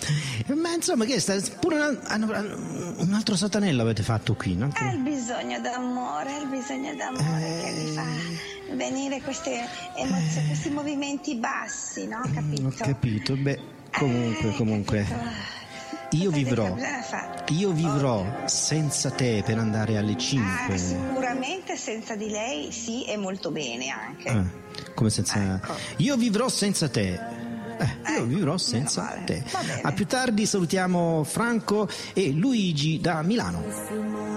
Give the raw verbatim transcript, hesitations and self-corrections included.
Ma insomma, che sta pure un, un altro satanello avete fatto qui, no? È il bisogno d'amore, è il bisogno d'amore eh... che mi fa venire queste emozioni, eh... questi movimenti bassi, no? Capito? Ho capito, beh, comunque, eh, comunque. Capito. Io vivrò, io vivrò senza te per andare alle cinque. Ah, sicuramente senza di lei sì, e molto bene anche. Ah, come senza... Ecco. Io vivrò senza te. Eh, io vivrò senza vale. te. A più tardi salutiamo Franco e Luigi da Milano.